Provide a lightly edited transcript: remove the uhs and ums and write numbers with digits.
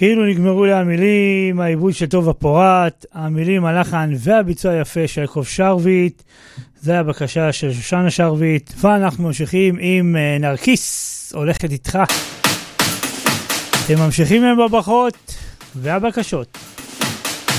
כאילו נגמרו לי המילים, העיבוד של טוב הפורט, המילים, הלחן והביצוע היפה של יעקב שרביט, זה הבקשה של שושנה שרביט, ואנחנו ממשיכים עם נרקיס, הולכת איתך. אתם ממשיכים עם הברכות והבקשות.